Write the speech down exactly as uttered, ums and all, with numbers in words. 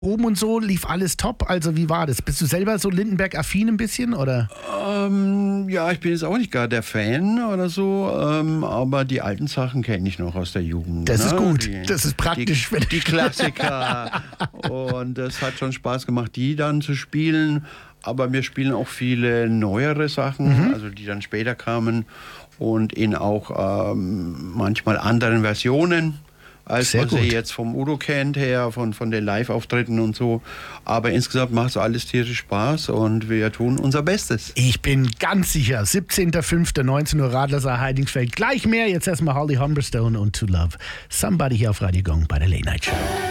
Proben und so, lief alles top? Also wie war das? Bist du selber so Lindenberg-affin ein bisschen, oder? Ähm, ja, ich bin jetzt auch nicht gar der Fan oder so, ähm, aber die alten Sachen kenne ich noch aus der Jugend. Das ne? ist gut, die, das ist praktisch. Die, die Klassiker. Und es hat schon Spaß gemacht, die dann zu spielen. Aber wir spielen auch viele neuere Sachen, mhm. also die dann später kamen und in auch ähm, manchmal anderen Versionen, als Sehr man sie gut. jetzt vom Udo kennt her, von, von den Live-Auftritten und so. Aber insgesamt macht es alles tierisch Spaß und wir tun unser Bestes. Ich bin ganz sicher, siebzehnter fünfter neunzehn Uhr Radlersaal Heidingsfeld. Gleich mehr, jetzt erstmal Holly Humberstone und To Love Somebody hier auf Radio Gong bei der Late Night Show.